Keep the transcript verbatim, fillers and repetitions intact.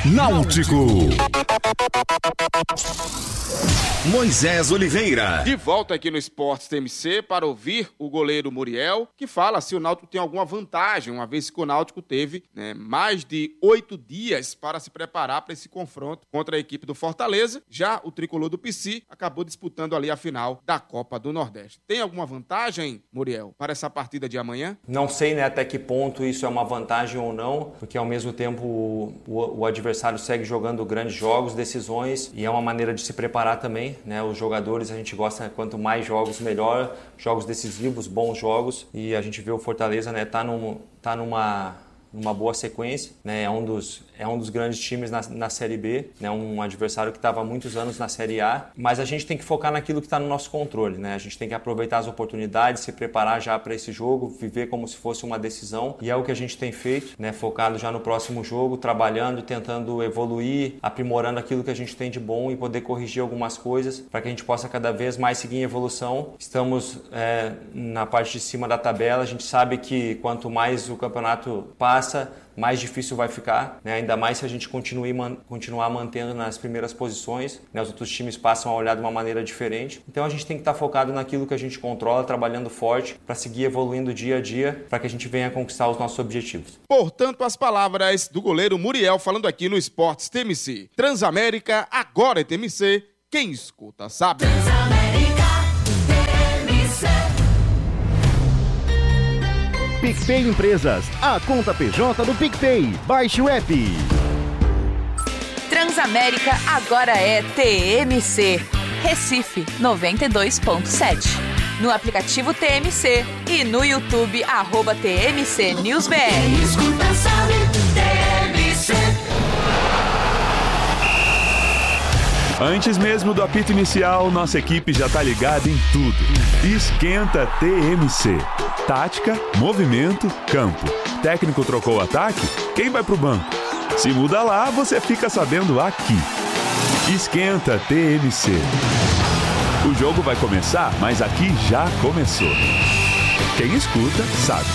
Náutico. Moisés Oliveira. De volta aqui no Esportes T M C para ouvir o goleiro Muriel, que fala se o Náutico tem alguma vantagem, uma vez que o Náutico teve né, mais de oito dias para se preparar para esse confronto contra a equipe do Fortaleza. Já o tricolor do P C acabou disputando ali a final da Copa do Nordeste. Tem alguma vantagem, Muriel, para essa partida de amanhã? Não sei né, até que ponto isso é uma vantagem ou não, porque ao mesmo tempo o, o, o adversário segue jogando grandes jogos, decisões, e é uma maneira de se preparar também. Né, os jogadores, a gente gosta, quanto mais jogos, melhor. Jogos decisivos, bons jogos. E a gente vê o Fortaleza, né, tá, num, tá numa, numa boa sequência. Né, é, um dos, é um dos grandes times na, na Série B. Né, um adversário que estava há muitos anos na Série A. Mas a gente tem que focar naquilo que está no nosso controle. Né, a gente tem que aproveitar as oportunidades, se preparar já para esse jogo, viver como se fosse uma decisão. E é o que a gente tem feito, né, focado já no próximo jogo, trabalhando, tentando evoluir, aprimorando aquilo que a gente tem de bom e poder corrigir algumas coisas para que a gente possa cada vez mais seguir em evolução. Estamos é, na parte de cima da tabela, a gente sabe que quanto mais o campeonato passa, mais difícil vai ficar, né? Ainda mais se a gente continue, man, continuar mantendo nas primeiras posições, né? Os outros times passam a olhar de uma maneira diferente. Então a gente tem que estar focado naquilo que a gente controla, trabalhando forte para seguir evoluindo dia a dia, para que a gente venha conquistar os nossos objetivos. Portanto, as palavras do goleiro Muriel falando aqui no Esportes T M C. Transamérica, agora é T M C, quem escuta sabe. Transamérica, T M C. PicPay Empresas, a conta P J do PicPay. Baixe o app. Transamérica agora é T M C. Recife noventa e dois ponto sete. No aplicativo T M C e no YouTube, arroba T M C News B R. Quem escuta sabe, T M C. Antes mesmo do apito inicial, nossa equipe já tá ligada em tudo. Esquenta T M C. Tática, movimento, campo. Técnico trocou o ataque? Quem vai pro banco? Se muda lá, você fica sabendo aqui. Esquenta T M C. O jogo vai começar, mas aqui já começou. Quem escuta, sabe.